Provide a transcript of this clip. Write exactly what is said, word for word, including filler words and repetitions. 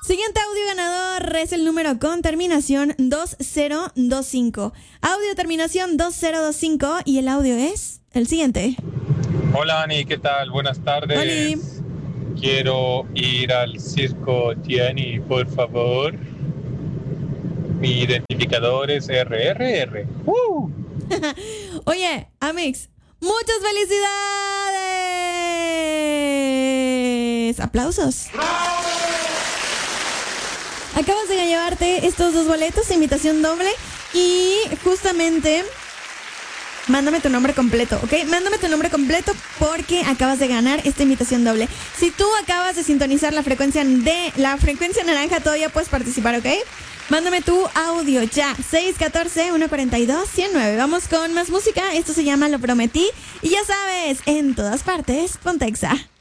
Siguiente audio ganador es el número con terminación dos cero dos cinco. Audio terminación dos cero dos cinco y el audio es el siguiente. Hola Ani, ¿qué tal? Buenas tardes. Oli. Quiero ir al circo Tiani, por favor. Mi identificador es R R R. ¡Uh! Oye, Amix, muchas felicidades. Aplausos. Acabas de llevarte estos dos boletos de invitación doble y justamente mándame tu nombre completo, ¿ok? Mándame tu nombre completo porque acabas de ganar esta invitación doble. Si tú acabas de sintonizar la frecuencia de la frecuencia naranja, todavía puedes participar, ¿ok? Mándame tu audio ya, seis uno cuatro, uno cuatro dos, uno cero nueve. Vamos con más música, esto se llama Lo Prometí y ya sabes, en todas partes, Pontexa.